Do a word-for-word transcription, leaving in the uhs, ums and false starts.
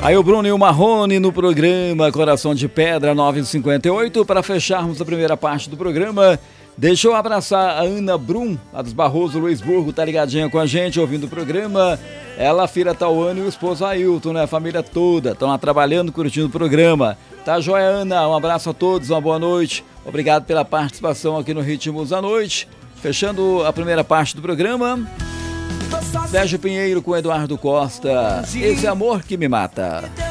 Aí o Bruno e o Marrone no programa Coração de Pedra nove e cinquenta e oito. Para fecharmos a primeira parte do programa, deixa eu abraçar a Ana Brum, lá dos Barroso, Luisburgo, tá ligadinha com a gente, ouvindo o programa. Ela, a filha Tauane e o esposo Ailton, né? A família toda, estão lá trabalhando, curtindo o programa. Tá joia, Ana? Um abraço a todos, uma boa noite. Obrigado pela participação aqui no Ritmos da Noite. Fechando a primeira parte do programa, Sérgio Pinheiro com Eduardo Costa, Esse Amor Que Me Mata.